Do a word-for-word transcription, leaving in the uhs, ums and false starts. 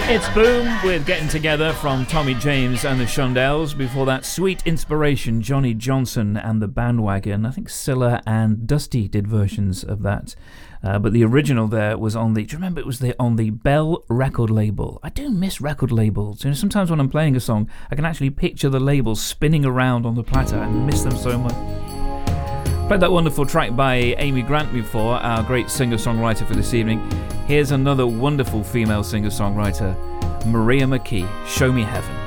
It's Boom with Getting Together from Tommy James and the Shondells. Before that, Sweet Inspiration, Johnny Johnson and the Bandwagon. I think Scylla and Dusty did versions of that. Uh, but the original there was on the... Do you remember it was the, on the Bell record label? I do miss record labels. You know, sometimes when I'm playing a song, I can actually picture the labels spinning around on the platter. I miss them so much. Played that wonderful track by Amy Grant before, our great singer-songwriter for this evening. Here's another wonderful female singer-songwriter, Maria McKee, Show Me Heaven.